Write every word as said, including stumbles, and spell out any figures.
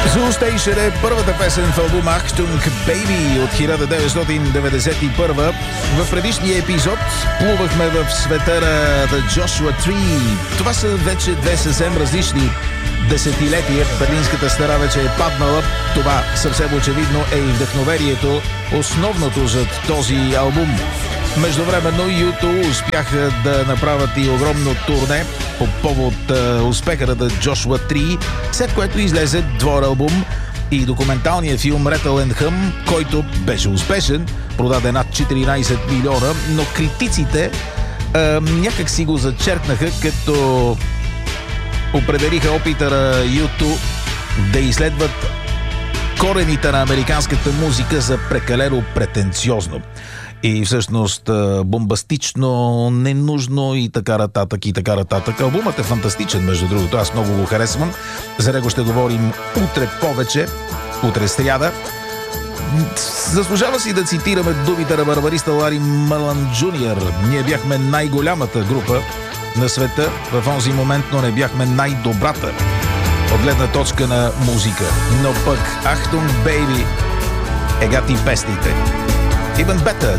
Zoo Station е първата песен в албума Achtung Baby от хиляда деветстотин деветдесет и първа. В предишния епизод плувахме в света на The Joshua Tree. Това са вече две съвсем различни десетилетия. Берлинската стара вече е паднала. Това съвсем очевидно е и вдъхновението, основното зад този албум. Междувременно ю ту успяха да направят и огромно турне по повод uh, успеха на The Joshua Tree, след което излезе двор албум и документалният филм Rattle and Hum, който беше успешен, продаде над четиринайсет милиона, но критиците uh, някак си го зачеркнаха, като определиха опита на ю ту да изследват корените на американската музика за прекалено претенциозно. И всъщност бомбастично, ненужно и така нататък и така нататък. Албумът е фантастичен, между другото. Аз много го харесвам. За него ще говорим утре повече. Утре сряда. Заслужава си да цитираме думите на барбариста Лари Мърлан Джуниор. Ние бяхме най-голямата група на света в онзи момент, но не бяхме най-добрата от гледна точка на музика. Но пък Achtung Baby е гати песните. Even better